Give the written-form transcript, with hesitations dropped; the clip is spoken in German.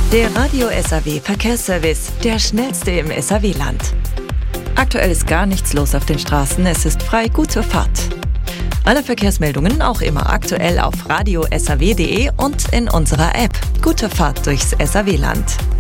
Der Radio SAW Verkehrsservice, der schnellste im SAW-Land. Aktuell ist gar nichts los auf den Straßen, es ist frei, gute Fahrt. Alle Verkehrsmeldungen auch immer aktuell auf radio-saw.de und in unserer App. Gute Fahrt durchs SAW-Land.